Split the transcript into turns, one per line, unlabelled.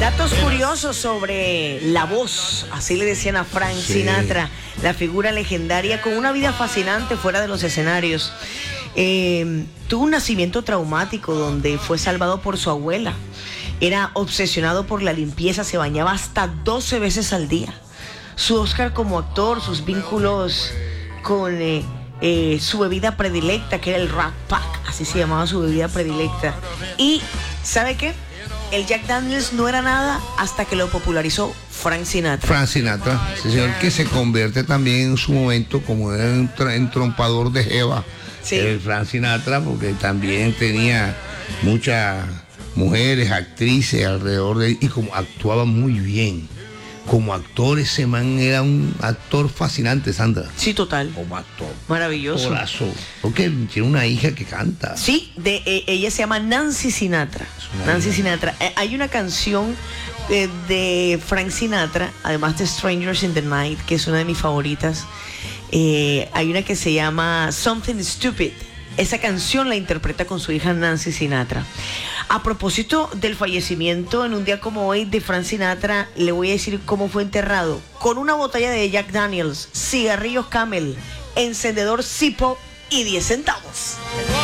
Datos curiosos sobre la voz, así le decían a Frank Sinatra, la figura legendaria con una vida fascinante fuera de los escenarios. Tuvo un nacimiento traumático donde fue salvado por su abuela. Era obsesionado por la limpieza, se bañaba hasta 12 veces al día. Su Oscar como actor, sus vínculos con su bebida predilecta, que era el Rat Pack, así se llamaba su bebida predilecta. Y, ¿sabe qué? El Jack Daniels no era nada hasta que lo popularizó Frank Sinatra.
Frank Sinatra, ese señor que se convierte también en su momento como un entrompador de jeva.
Sí.
El Frank Sinatra, porque también tenía muchas mujeres, actrices alrededor de él, y como actuaba muy bien. Como actor, ese man era un actor fascinante, Sandra.
Sí, total.
Como actor.
Maravilloso.
Corazón. Porque tiene una hija que canta.
Sí, ella se llama Nancy Sinatra. Nancy Sinatra. Hay una canción de Frank Sinatra, además de Strangers in the Night, que es una de mis favoritas. Hay una que se llama Something Stupid. Esa canción la interpreta con su hija Nancy Sinatra. A propósito del fallecimiento en un día como hoy de Frank Sinatra, le voy a decir cómo fue enterrado. Con una botella de Jack Daniels, cigarrillos Camel, encendedor Zippo y 10 centavos.